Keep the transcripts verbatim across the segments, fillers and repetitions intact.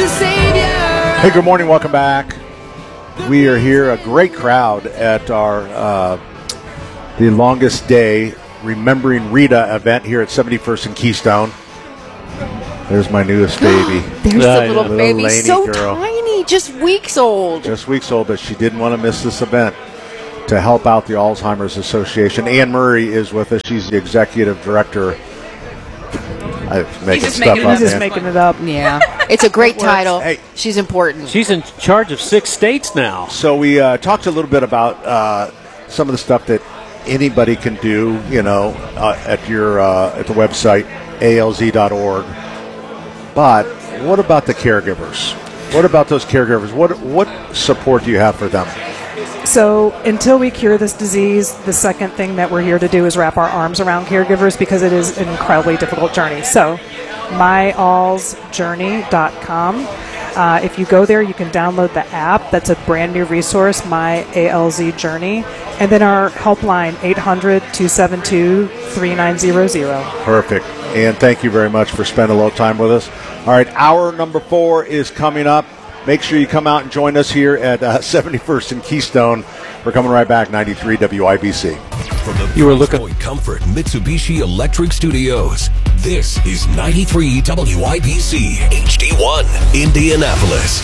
the Savior. Hey, good morning. Welcome back. We are here, a great crowd at our uh, the longest day Remembering Rita event here at seventy-first and Keystone. There's my newest baby. There's uh, the little, little baby, so girl. tiny, just weeks old. Just weeks old, but she didn't want to miss this event to help out the Alzheimer's Association. Anne Murray is with us. She's the executive director. I'm making stuff up. He's just making it up. Yeah. It's a great title. Hey, she's important. She's in charge of six states now. So we uh, talked a little bit about uh, some of the stuff that anybody can do, you know, uh, at your uh, at the website, A L Z dot org. But what about the caregivers? What about those caregivers? What what support do you have for them? So until we cure this disease, the second thing that we're here to do is wrap our arms around caregivers because it is an incredibly difficult journey. So my alls journey dot com. Uh, if you go there, you can download the app. That's a brand new resource, My A L Z Journey. And then our helpline, eight hundred, two seven two, three nine zero zero. Perfect. And thank you very much for spending a little time with us. All right, hour number four is coming up. Make sure you come out and join us here at uh, seventy-first and Keystone. We're coming right back, ninety-three W I B C. From the you were looking Point Comfort Mitsubishi Electric Studios, this is ninety-three W I B C H D one, Indianapolis.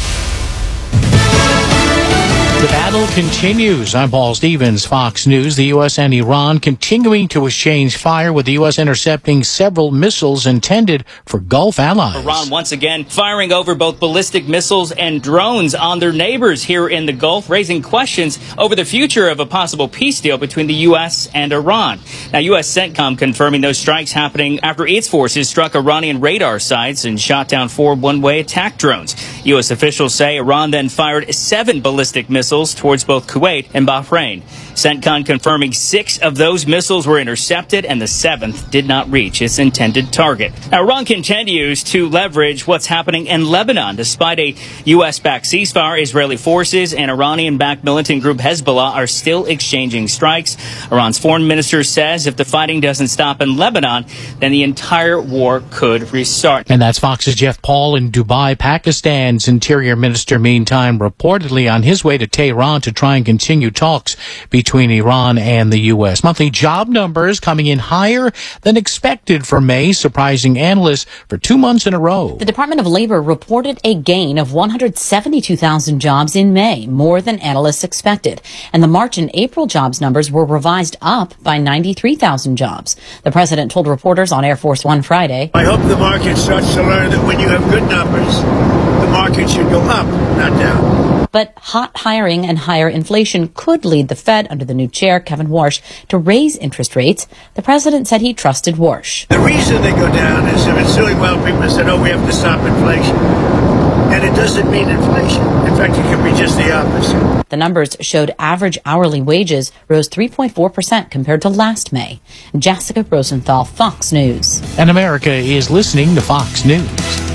The battle continues. I'm Paul Stevens, Fox News. The U S and Iran continuing to exchange fire, with the U S intercepting several missiles intended for Gulf allies. Iran once again firing over both ballistic missiles and drones on their neighbors here in the Gulf, raising questions over the future of a possible peace deal between the U S and Iran. Now, U S CENTCOM confirming those strikes happening after its forces struck Iranian radar sites and shot down four one-way attack drones. U S officials say Iran then fired seven ballistic missiles towards both Kuwait and Bahrain. CENTCOM confirming six of those missiles were intercepted and the seventh did not reach its intended target. Now, Iran continues to leverage what's happening in Lebanon. Despite a U S-backed ceasefire, Israeli forces and Iranian-backed militant group Hezbollah are still exchanging strikes. Iran's foreign minister says if the fighting doesn't stop in Lebanon, then the entire war could restart. And that's Fox's Jeff Paul in Dubai. Pakistan's interior minister, meantime, reportedly on his way to Tehran to try and continue talks between Iran and the U S. Monthly job numbers coming in higher than expected for May, surprising analysts for two months in a row. The Department of Labor reported a gain of one hundred seventy-two thousand jobs in May, more than analysts expected. And the March and April jobs numbers were revised up by ninety-three thousand jobs. The president told reporters on Air Force One Friday, I hope the market starts to learn that when you have good numbers, the market should go up, not down. But hot hiring and higher inflation could lead the Fed, under the new chair, Kevin Warsh, to raise interest rates. The president said he trusted Warsh. The reason they go down is if it's doing well, people said, oh, we have to stop inflation. And it doesn't mean inflation. In fact, it can be just the opposite. The numbers showed average hourly wages rose three point four percent compared to last May. Jessica Rosenthal, Fox News. And America is listening to Fox News.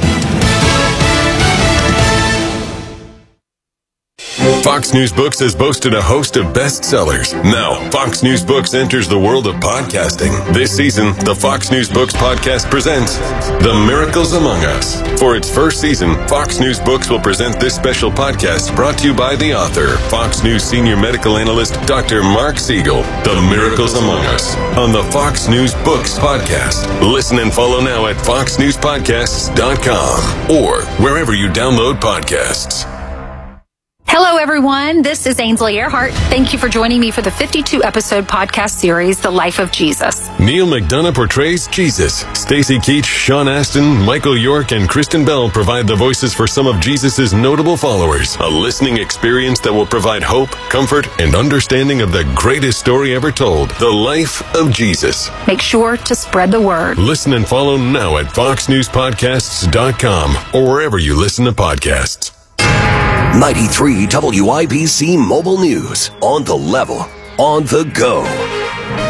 Fox News Books has boasted a host of bestsellers. Now, Fox News Books enters the world of podcasting. This season, the Fox News Books podcast presents The Miracles Among Us. For its first season, Fox News Books will present this special podcast brought to you by the author, Fox News senior medical analyst, Doctor Mark Siegel. The Miracles Among Us on the Fox News Books podcast. Listen and follow now at fox news podcasts dot com or wherever you download podcasts. Hello, everyone. This is Ainsley Earhart. Thank you for joining me for the fifty-two episode podcast series, The Life of Jesus. Neil McDonough portrays Jesus. Stacey Keach, Sean Astin, Michael York, and Kristen Bell provide the voices for some of Jesus' notable followers. A listening experience that will provide hope, comfort, and understanding of the greatest story ever told, The Life of Jesus. Make sure to spread the word. Listen and follow now at fox news podcasts dot com or wherever you listen to podcasts. ninety-three W I B C Mobile News. On the level, on the go.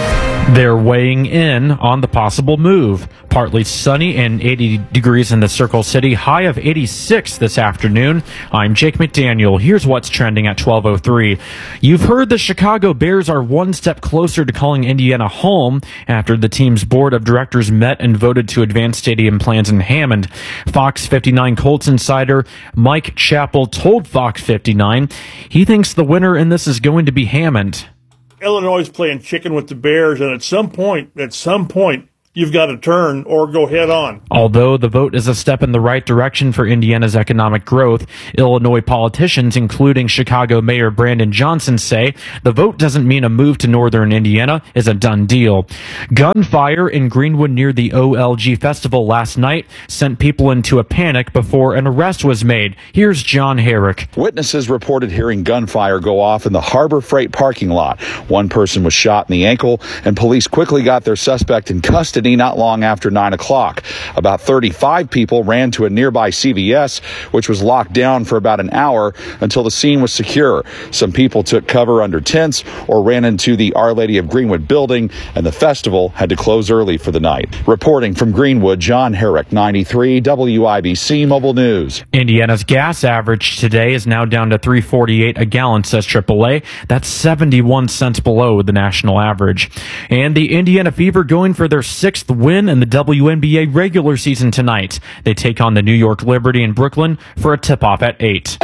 They're weighing in on the possible move. Partly sunny and eighty degrees in the Circle City, high of eighty-six this afternoon. I'm Jake McDaniel. Here's what's trending at twelve oh three. You've heard the Chicago Bears are one step closer to calling Indiana home after the team's board of directors met and voted to advance stadium plans in Hammond. Fox fifty-nine Colts insider Mike Chappell told Fox fifty-nine he thinks the winner in this is going to be Hammond. Illinois is playing chicken with the Bears, and at some point, at some point, you've got to turn or go head on. Although the vote is a step in the right direction for Indiana's economic growth, Illinois politicians, including Chicago Mayor Brandon Johnson, say the vote doesn't mean a move to northern Indiana is a done deal. Gunfire in Greenwood near the O L G Festival last night sent people into a panic before an arrest was made. Here's John Herrick. Witnesses reported hearing gunfire go off in the Harbor Freight parking lot. One person was shot in the ankle, and police quickly got their suspect in custody not long after nine o'clock. About thirty-five people ran to a nearby C V S, which was locked down for about an hour until the scene was secure. Some people took cover under tents or ran into the Our Lady of Greenwood building, and the festival had to close early for the night. Reporting from Greenwood, John Herrick, ninety-three W I B C Mobile News. Indiana's gas average today is now down to three forty-eight a gallon, says triple A. That's seventy-one cents below the national average. And the Indiana Fever going for their sixth win in the W N B A regular season tonight. They take on the New York Liberty in Brooklyn for a tip-off at eight.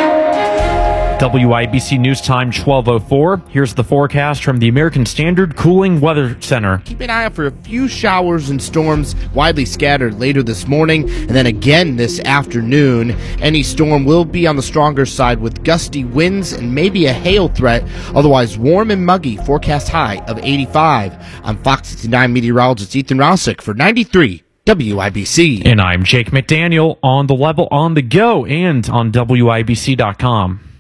W I B C News Time twelve oh four. Here's the forecast from the American Standard Cooling Weather Center. Keep an eye out for a few showers and storms widely scattered later this morning and then again this afternoon. Any storm will be on the stronger side with gusty winds and maybe a hail threat. Otherwise warm and muggy. Forecast high of eighty-five. I'm Fox sixty-nine meteorologist Ethan Rossick for ninety-three W I B C. And I'm Jake McDaniel on the level on the go and on W I B C dot com.